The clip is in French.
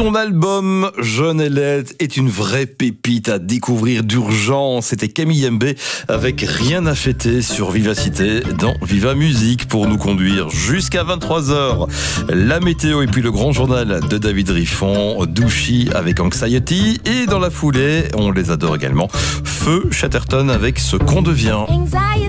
Son album Jeune et laide est une vraie pépite à découvrir d'urgence. C'était Camille Mbé avec Rien à fêter sur Vivacité dans Viva Musique pour nous conduire jusqu'à 23h. La météo et puis le grand journal de David Riffon, Douchy avec Anxiety et dans la foulée, on les adore également, Feu Chatterton avec Ce qu'on devient.